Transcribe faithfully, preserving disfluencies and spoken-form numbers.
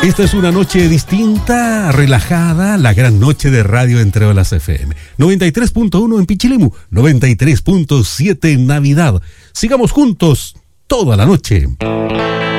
Esta es una noche distinta, relajada, la gran noche de Radio Entre Olas F M. noventa y tres punto uno en Pichilemu, noventa y tres punto siete en Navidad. Sigamos juntos toda la noche.